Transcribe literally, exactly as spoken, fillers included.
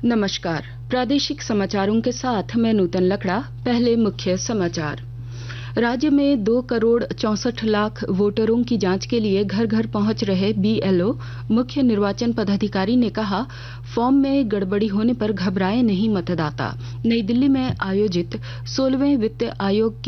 नमस्कार। प्रादेशिक समाचारों के साथ मैं नूतन लकड़ा। पहले मुख्य समाचार। राज्य में दो करोड़ चौसठ लाख वोटरों की जांच के लिए घर घर पहुंच रहे बीएलओ। मुख्य निर्वाचन पदाधिकारी ने कहा, फॉर्म में गड़बड़ी होने पर घबराए नहीं मतदाता। नई दिल्ली में आयोजित सोलहवें वित्त आयोग